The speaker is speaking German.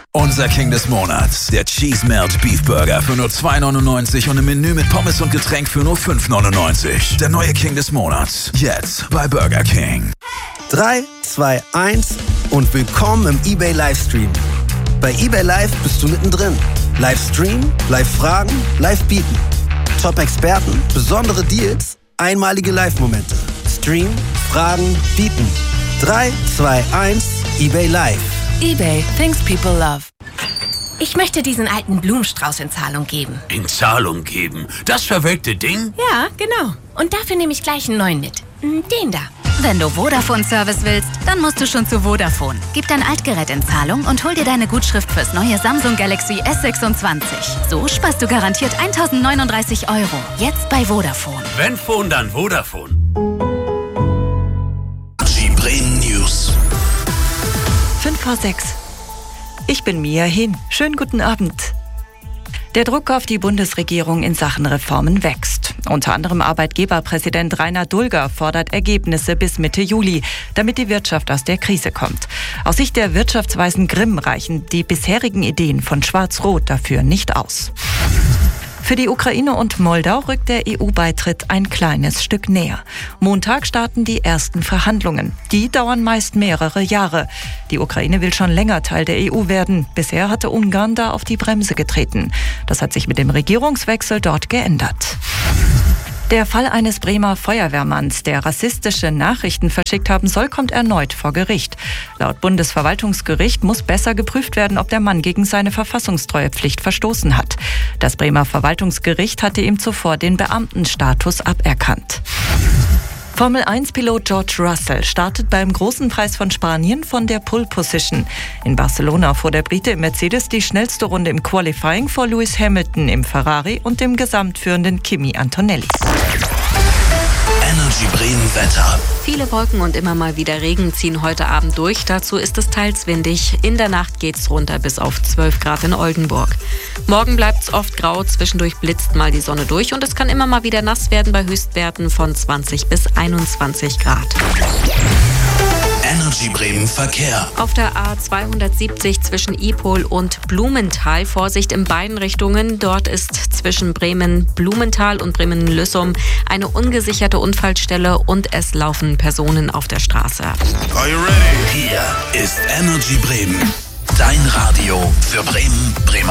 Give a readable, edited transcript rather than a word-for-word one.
Unser King des Monats, der Cheese Melt Beef Burger für nur $2,99 und im Menü mit Pommes und Getränk für nur $5,99. Der neue King des Monats, jetzt bei Burger King. 3, 2, 1 und willkommen im eBay Livestream. Bei eBay Live bist du mittendrin. Livestream, Live-Fragen, Live-Bieten. Top-Experten, besondere Deals, einmalige Live-Momente. Stream, Fragen, Bieten. 3, 2, 1, eBay Live. eBay, things people love. Ich möchte diesen alten Blumenstrauß in Zahlung geben. In Zahlung geben? Das verwelkte Ding? Ja, genau. Und dafür nehme ich gleich einen neuen mit. Den da. Wenn du Vodafone-Service willst, dann musst du schon zu Vodafone. Gib dein Altgerät in Zahlung und hol dir deine Gutschrift fürs neue Samsung Galaxy S26. So sparst du garantiert 1.039 €. Jetzt bei Vodafone. Wenn Phone, dann Vodafone. Die Bremen News. 5:06. Ich bin Mia Hin. Schönen guten Abend. Der Druck auf die Bundesregierung in Sachen Reformen wächst. Unter anderem Arbeitgeberpräsident Rainer Dulger fordert Ergebnisse bis Mitte Juli, damit die Wirtschaft aus der Krise kommt. Aus Sicht der Wirtschaftsweisen Grimm reichen die bisherigen Ideen von Schwarz-Rot dafür nicht aus. Für die Ukraine und Moldau rückt der EU-Beitritt ein kleines Stück näher. Montag starten die ersten Verhandlungen. Die dauern meist mehrere Jahre. Die Ukraine will schon länger Teil der EU werden. Bisher hatte Ungarn da auf die Bremse getreten. Das hat sich mit dem Regierungswechsel dort geändert. Der Fall eines Bremer Feuerwehrmanns, der rassistische Nachrichten verschickt haben soll, kommt erneut vor Gericht. Laut Bundesverwaltungsgericht muss besser geprüft werden, ob der Mann gegen seine Verfassungstreuepflicht verstoßen hat. Das Bremer Verwaltungsgericht hatte ihm zuvor den Beamtenstatus aberkannt. Formel-1-Pilot George Russell startet beim Großen Preis von Spanien von der Pole Position. In Barcelona fuhr der Brite im Mercedes die schnellste Runde im Qualifying vor Lewis Hamilton im Ferrari und dem gesamtführenden Kimi Antonelli. Energy Bremen Wetter. Viele Wolken und immer mal wieder Regen ziehen heute Abend durch. Dazu ist es teils windig. In der Nacht geht's runter bis auf 12 Grad in Oldenburg. Morgen bleibt's oft grau, zwischendurch blitzt mal die Sonne durch und es kann immer mal wieder nass werden bei Höchstwerten von 20 bis 21 Grad. Energy Bremen Verkehr. Auf der A270 zwischen Ipol und Blumenthal Vorsicht in beiden Richtungen. Dort ist zwischen Bremen-Blumenthal und Bremen-Lüssum eine ungesicherte Unfallstelle und es laufen Personen auf der Straße. Are you ready? Hier ist Energy Bremen. Dein Radio für Bremen, Bremen.